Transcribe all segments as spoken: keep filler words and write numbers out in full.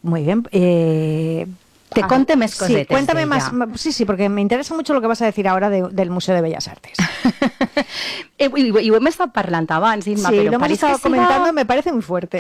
Muy bien. Eh... Te ah, conte més cosetes. Sí, cuéntame más. Sí, sí, porque me interesa mucho lo que vas a decir ahora de, del Museo de Bellas Artes. I, i, i ho hem estat parlant abans, Imma, sí, però lo hemos estado comentando, siga... me parece muy fuerte.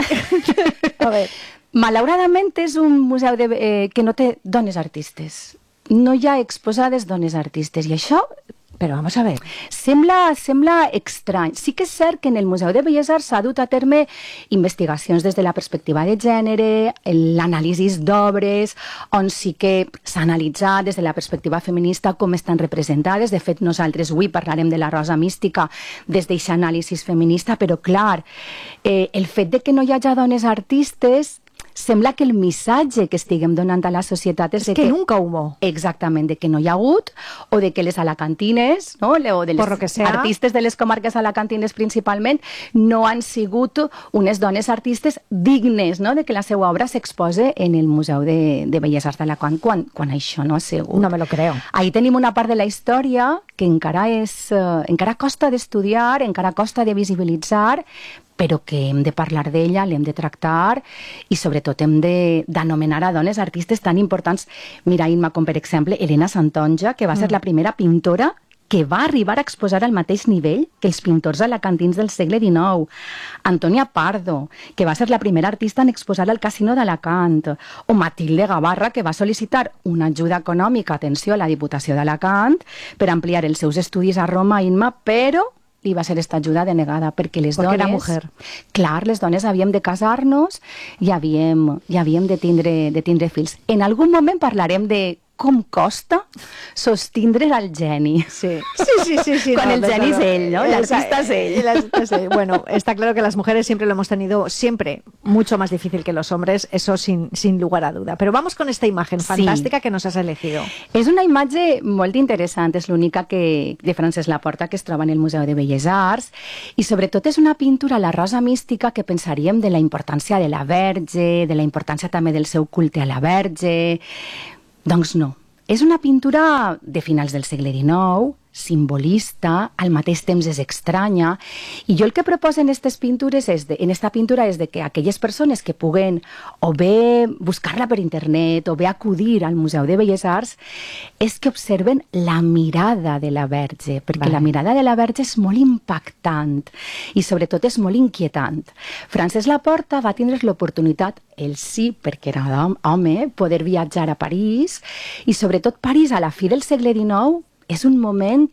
A ver. Malauradament és un museu de, eh, que no té dones artistes. No hi ha exposades dones artistes, i això... Però vamos a ver. Sembla, sembla estrany. Sí que és cert que en el Museu de Belles Arts s'ha dut a terme investigacions des de la perspectiva de gènere, l'anàlisi d'obres, on sí que s'ha analitzat des de la perspectiva feminista com estan representades. De fet, nosaltres avui parlarem de la Rosa Mística des d'aquesta anàlisi feminista, però clar, eh, el fet de que no hi hagi dones artistes sembla que el missatge que estiguem donant a la societat és, és de que, que nunca hubo. Exactament, de que no hi ha hagut, o de que les alacantines, no? o de les artistes de les comarques alacantines principalment, no han sigut unes dones artistes dignes, no? de que la seva obra s'expose en el Museu de, de Belles Arts d'Alacant, quan, quan això no ha sigut. No me lo creo. Ahí tenim una part de la història que encara, és, eh, encara costa d'estudiar, encara costa de visibilitzar, però que hem de parlar d'ella, l'hem de tractar i sobretot hem d'anomenar a dones artistes tan importants. Mira, Imma, com per exemple Elena Santonja, que va ser mm. la primera pintora que va arribar a exposar al mateix nivell que els pintors alacantins del segle dinou. Antònia Pardo, que va ser la primera artista en exposar al Casino d'Alacant. O Matilde Gavarra, que va sol·licitar una ajuda econòmica, atenció, a la Diputació d'Alacant, per ampliar els seus estudis a Roma, Imma, però li va ser esta ajuda denegada, perquè les perquè dones... era mujer. Clar, les dones havíem de casar-nos i havíem, i havíem de, tindre, de tindre fills. En algun moment parlarem de com costa sostindre al geni. Sí, sí, sí. sí, sí Quan no, el geni és ell, ¿no? El artista es él. El artista es él. Bueno, está claro que las mujeres siempre lo hemos tenido siempre mucho más difícil que los hombres, eso sin, sin lugar a duda. Pero vamos con esta imagen fantástica sí. que nos has elegido. És una imatge molt interessant, és l'única que de Francesc Laporta que es troba en el Museu de Belles Arts i sobretot és una pintura, la Rosa Mística, que pensaríem de la importància de la Verge, de la importància també del seu culte a la Verge. Doncs no, és una pintura de finals del segle dinou, simbolista, al mateix temps és estranya, i jo el que proposo en aquestes pintures és de, en esta pintura és de que aquelles persones que puguen o bé buscar-la per internet o bé acudir al Museu de Belles Arts és que observen la mirada de la Verge, perquè vale. La mirada de la Verge és molt impactant i sobretot és molt inquietant. Francesc Laporta va tindre l'oportunitat, ell sí, perquè era home, poder viatjar a París, i sobretot París a la fi del segle dinou és un moment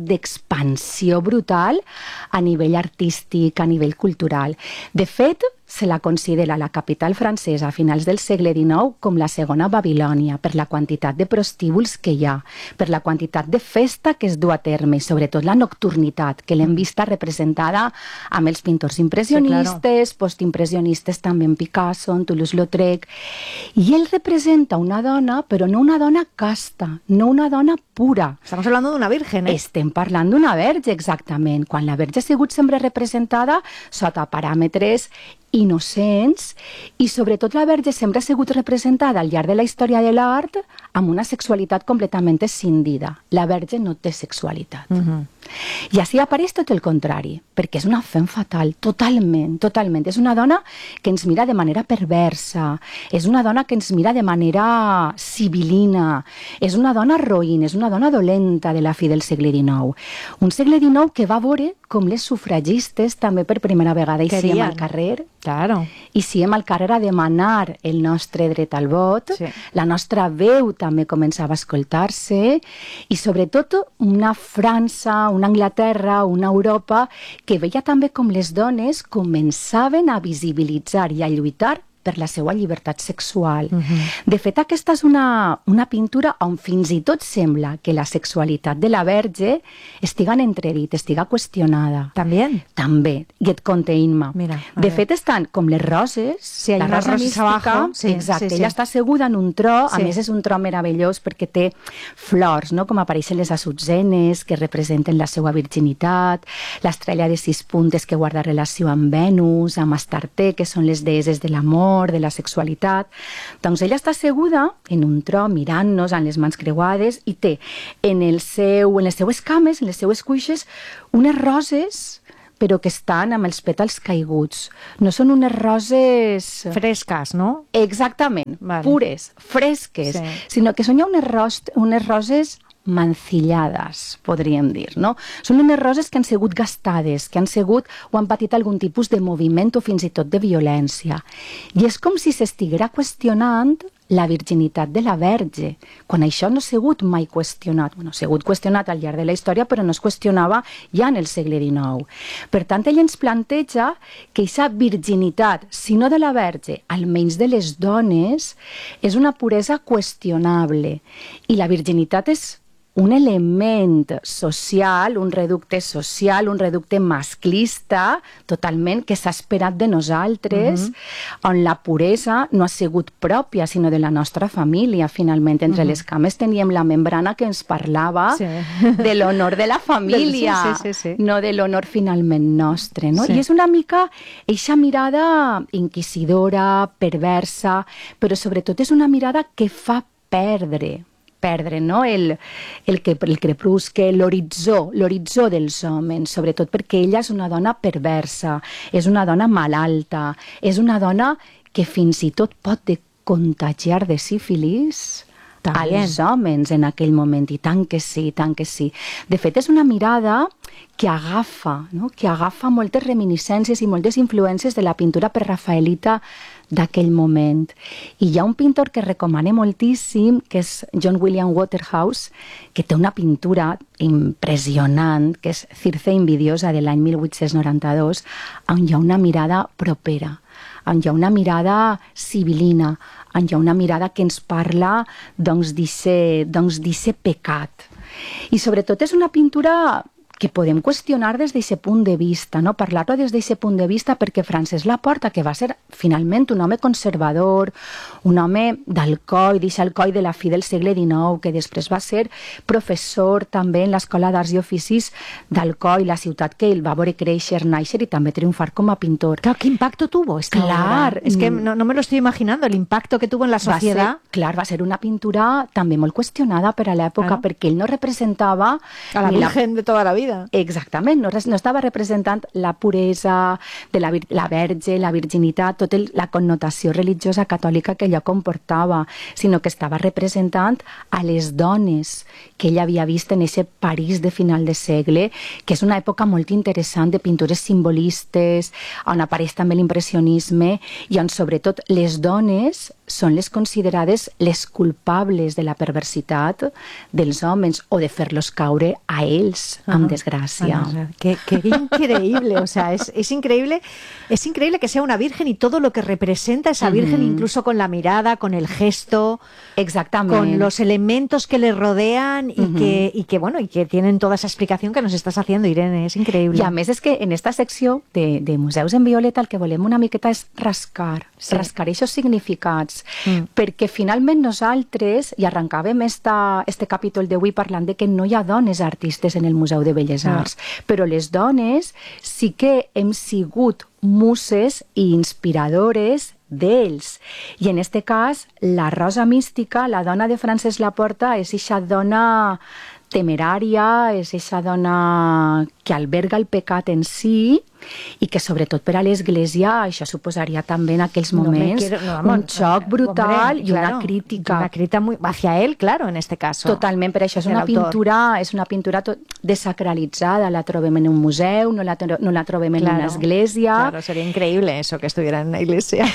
d'expansió brutal a nivell artístic, a nivell cultural. De fet, se la considera la capital francesa a finals del segle dinou com la segona Babilònia per la quantitat de prostíbuls que hi ha, per la quantitat de festa que es du a terme i sobretot la nocturnitat que l'hem vista representada amb els pintors impressionistes, sí, claro. postimpressionistes també en Picasso, en Toulouse-Lautrec. I ell representa una dona, però no una dona casta, no una dona pura. Estamos hablando d'una virgen, eh? Estem parlant d'una verge, exactament. Quan la verge ha sigut sempre representada sota paràmetres innocents i sobretot la verge sempre ha sigut representada al llarg de la història de l'art amb una sexualitat completament escindida. La verge no té sexualitat. Uh-huh. I així apareix tot el contrari, perquè és una femme fatal, totalment, totalment. És una dona que ens mira de manera perversa, és una dona que ens mira de manera sibil·lina, és una dona roïn, és una dona dolenta de la fi del segle dinou. Un segle dinou que va veure com les sufragistes també per primera vegada eixíem al carrer, claro. eixíem al carrer a demanar el nostre dret al vot, sí. La nostra veu també començava a escoltar-se i sobretot una França, una Anglaterra, una Europa que veia també com les dones començaven a visibilitzar i a lluitar per la seva llibertat sexual. Uh-huh. De fet, aquesta és una, una pintura on fins i tot sembla que la sexualitat de la verge estiga en entredit, estiga qüestionada. També? També. I et conté, Imma. Mira, de fet, estan com les roses, sí, la rosa mística, abajo. Sí, exacte, sí, sí. ella està asseguda en un tro, sí. A més és un tro meravellós perquè té flors, no? Com apareixen les azutzenes que representen la seva virginitat, l'estrella de sis puntes que guarda relació amb Venus, amb Astarte, que són les deeses de l'amor, de la sexualitat. Doncs ella està asseguda en un tro mirant-nos amb les mans creuades i té en, el seu, en les seues cames, en les seues cuixes, unes roses però que estan amb els pètals caiguts. No són unes roses... Fresques, no? Exactament, vale. Pures, fresques, sí. Sinó que són ja unes, ros unes roses mancillades, podríem dir, no? Són unes roses que han sigut gastades, que han sigut o han patit algun tipus de moviment o fins i tot de violència. I és com si s'estiguera qüestionant la virginitat de la Verge, quan això no ha sigut mai qüestionat. Bueno, ha sigut qüestionat al llarg de la història, però no es qüestionava ja en el segle dinou. Per tant, ell ens planteja que aquesta virginitat, si no de la Verge, almenys de les dones, és una puresa qüestionable. I la virginitat és un element social, un reducte social, un reducte masclista, totalment, que s'ha esperat de nosaltres, uh-huh. on la puresa no ha sigut pròpia, sinó de la nostra família, finalment. Entre uh-huh. les cames teníem la membrana que ens parlava sí. de l'honor de la família, sí, sí, sí, sí. no de l'honor finalment nostre. No? Sí. I és una mica eixa mirada inquisidora, perversa, però sobretot és una mirada que fa perdre, perdre, no? el, el, que, el crepuscle, l'horitzó, l'horitzó dels homes, sobretot perquè ella és una dona perversa, és una dona malalta, és una dona que fins i tot pot de contagiar de sífilis als homes en aquell moment, i tant que sí, tant que sí. De fet, és una mirada que agafa, no? que agafa moltes reminiscències i moltes influències de la pintura prerafaelita d'aquell moment. I hi ha un pintor que recomane moltíssim, que és John William Waterhouse, que té una pintura impressionant, que és Circe invidiosa de l'any mil vuit-cents noranta-dos, on hi ha una mirada propera, on hi ha una mirada sibil·lina, on hi ha una mirada que ens parla doncs d'eixe doncs, pecat. I sobretot és una pintura que podem qüestionar des d'aquest punt de vista, no? Parlar-ho des d'aquest punt de vista perquè Francesc Laporta, que va ser finalment un home conservador, un home d'Alcoi, d'aquest Alcoi de la fi del segle dinou, que després va ser professor també en l'Escola d'Arts i Oficis d'Alcoi, la ciutat que ell va veure créixer, néixer i també triomfar com a pintor. Claro, ¿qué impacto tuvo esta Clar, obra? Es que no, no me lo estoy imaginando, el impacto que tuvo en la sociedad. Va ser, clar, va ser una pintura també molt qüestionada per a l'època, claro. perquè ell no representava... A la Virgen la... de toda la vida. Exactament, no, no estava representant la puresa de la, la verge, la virginitat, tota la connotació religiosa catòlica que ella comportava, sinó que estava representant a les dones que ella havia vist en aquest París de final de segle, que és una època molt interessant de pintures simbolistes, on apareix també l'impressionisme i on sobretot les dones són les considerades les culpables de la perversitat dels homes o de fer-los caure a ells amb desgràcia. Bueno, qué, qué increíble, o sea, es, es increíble, es increíble que sea una virgen y todo lo que representa esa virgen, uh-huh. incluso con la mirada, con el gesto, exactamente, con los elementos que le rodean y, uh-huh. que, y que bueno, y que tienen toda esa explicación que nos estás haciendo, Irene, es increíble. I a més és que en esta secció de, de Museus en Violeta el que volem una miqueta és rascar, sí. rascar aquests significats, mm. perquè finalment nosaltres, i arrencàvem esta, este capítol d'avui parlant de que no hi ha dones artistes en el Museu de Belles Arts, no. però les dones sí que hem sigut muses i inspiradores d'ells. I en este cas, la Rosa Mística, la dona de Francesc Laporta, és eixa dona temerària, és eixa dona que alberga el pecat en si i que sobretot per a l'Església això suposaria també en aquells moments no quiero, no, vamos, un xoc brutal hombre, i claro, una crítica. Una crítica muy hacia él, claro, en este caso. Totalment, per això és una pintura, és una pintura tot desacralitzada, la trobem en un museu, no la, no la trobem en claro, una església. Claro, sería increíble eso, que estuviera en una iglesia.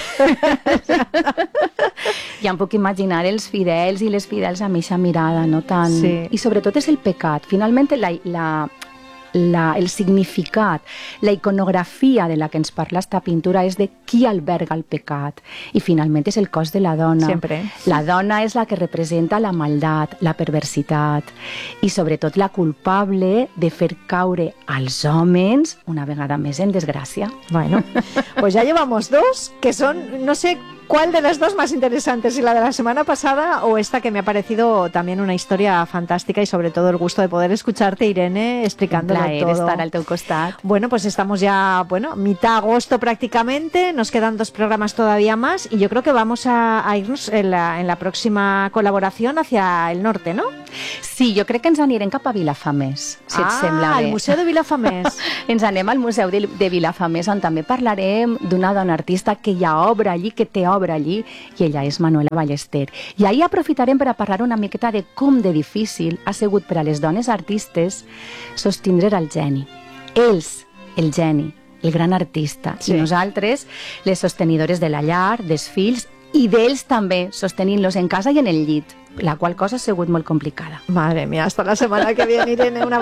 Ja em puc imaginar els fidels i les fidels amb aquesta mirada, no tan... Sí. I sobretot és el pecat. Finalment, la, la, la, el significat, la iconografia de la que ens parla esta pintura és de qui alberga el pecat. I finalment és el cos de la dona. Sempre. La dona és la que representa la maldat, la perversitat i sobretot la culpable de fer caure als homes una vegada més en desgràcia. Bueno, pues ya llevamos dos que son, no sé ¿Cuál de las dos más interesantes? ¿Si la de la semana pasada o esta que me ha parecido también una historia fantástica y sobre todo el gusto de poder escucharte, Irene, explicándolo plaer todo? estar al teu costat. Bueno, pues estamos ya, bueno, mitad agosto prácticamente, nos quedan dos programas todavía más y yo creo que vamos a, a irnos en la, en la próxima colaboración hacia el norte, ¿no? Sí, jo crec que ens anirem cap a Vilafamés, si ah, et sembla bé. al Museu de Vilafamés. Ens anem al Museu de, de Vilafamés, on també parlarem d'una dona artista que ja obra allí, que té obra allí, i ella és Manuela Ballester. I ahir aprofitarem per a parlar una miqueta de com de difícil ha sigut per a les dones artistes sostindre el geni. Ells, el geni, el gran artista, sí. I nosaltres, les sostenidores de la llar, dels fills, i d'ells també, sostenint-los en casa i en el llit, la qual cosa ha sigut molt complicada. Madre mía, hasta la semana que viene, Irene. Una